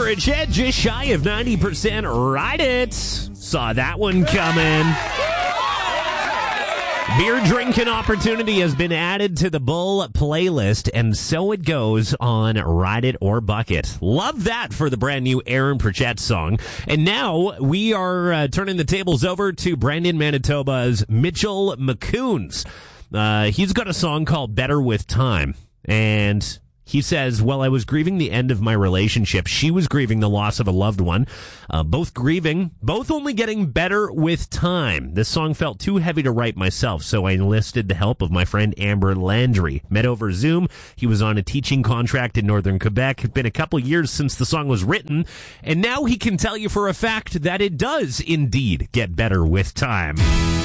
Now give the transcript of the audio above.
Pritchett, just shy of 90%. Ride it. Saw that one coming. Beer drinking opportunity has been added to the Bull playlist, and so it goes on Ride It or Bucket. Love that for the brand new Aaron Pritchett song. And now we are turning the tables over to Brandon, Manitoba's Mitchell McCoons. He's got a song called Better With Time, and he says, while I was grieving the end of my relationship, she was grieving the loss of a loved one. Both grieving, both only getting better with time. This song felt too heavy to write myself, so I enlisted the help of my friend Amber Landry. Met over Zoom. He was on a teaching contract in northern Quebec. It's been a couple years since the song was written, and now he can tell you for a fact that it does indeed get better with time.